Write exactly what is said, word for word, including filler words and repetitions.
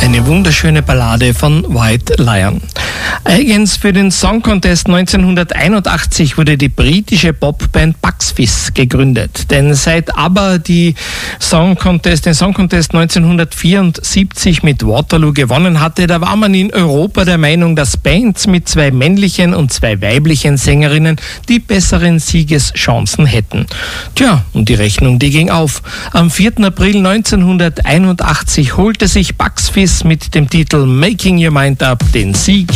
Eine wunderschöne Ballade von White Lion. Eigens für den Song Contest neunzehnhunderteinundachtzig wurde die britische Popband Bucks Fizz gegründet. Denn seit ABBA die Song Contest, den Song Contest neunzehnhundertvierundsiebzig mit Waterloo gewonnen hatte, da war man in Europa der Meinung, dass Bands mit zwei männlichen und zwei weiblichen Sängerinnen die besseren Siegeschancen hätten. Tja, und die Rechnung, die ging auf. Am vierten April neunzehnhunderteinundachtzig holte sich Bucks Fizz mit dem Titel Making Your Mind Up den Sieg